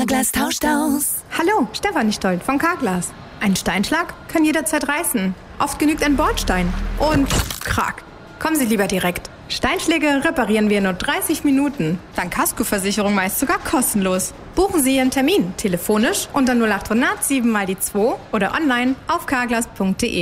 Carglass tauscht aus. Hallo, Stefanie Stoll von Carglass. Ein Steinschlag kann jederzeit reißen. Oft genügt ein Bordstein. Und krack. Kommen Sie lieber direkt. Steinschläge reparieren wir in nur 30 Minuten. Dank Kaskoversicherung meist sogar kostenlos. Buchen Sie Ihren Termin telefonisch unter 0800 7 mal die 2 oder online auf carglass.de.